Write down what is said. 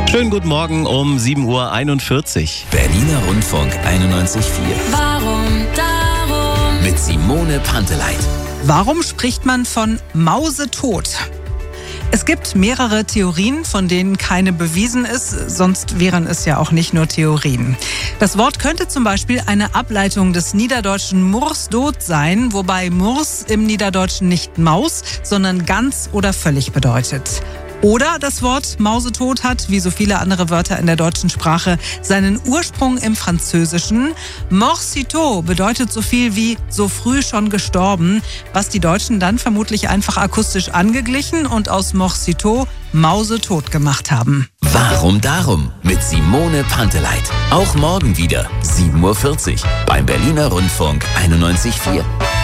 Schönen guten Morgen um 7:41 Uhr. Berliner Rundfunk 91.4. Warum darum? Mit Simone Panteleit. Warum spricht man von Mausetot? Es gibt mehrere Theorien, von denen keine bewiesen ist, sonst wären es ja auch nicht nur Theorien. Das Wort könnte zum Beispiel eine Ableitung des niederdeutschen Mursdot sein, wobei Murs im Niederdeutschen nicht Maus, sondern ganz oder völlig bedeutet. Oder das Wort Mausetot hat, wie so viele andere Wörter in der deutschen Sprache, seinen Ursprung im Französischen. Mort si tôt bedeutet so viel wie so früh schon gestorben, was die Deutschen dann vermutlich einfach akustisch angeglichen und aus Mort si tôt Mausetot gemacht haben. Warum darum? Mit Simone Panteleit. Auch morgen wieder 7:40 Uhr beim Berliner Rundfunk 91.4.